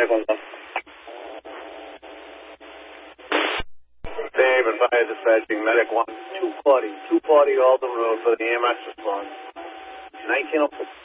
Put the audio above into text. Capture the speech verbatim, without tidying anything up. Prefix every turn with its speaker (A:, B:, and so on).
A: Medic one one.
B: David, fire dispatching, Medic one.
A: two forty, two forty Alden Road for the E M S response. nineteen oh four.